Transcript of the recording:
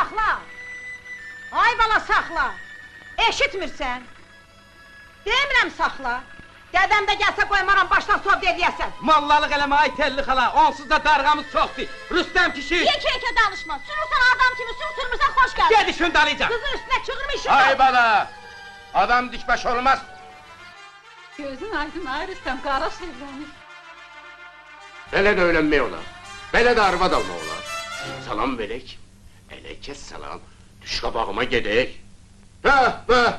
saxla! Ay bala, saxla! Eşitmirsən? Demirəm saxla! Dədəm də gəlsə qoymaram, başdan sov dediyəsən! Mallalıq eləmə, ay telli xala, onsuz da darğamız çoxdur! Rüstəm kişi! Yekə-yekə danışma! Sürürsən adam kimi, sürmürsən, xoş gəldin! Ged işin dalayacaq! Qızın üstünə çığırma işin! Ay bala! Adam dikbaş olmaz! Gözün aydın, ay Rüstəm, qara sevlənir. Belə də öyrənmək olar, belə də arvad almaq olar. Salam verək, ələkə salam, düş qabağıma gedək. Hə, hə!